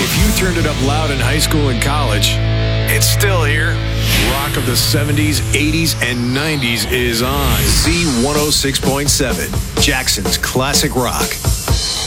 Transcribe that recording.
If you turned it up loud in high school and college, it's still here. Rock of the 70s, 80s, and 90s is on Z106.7, Jackson's Classic Rock.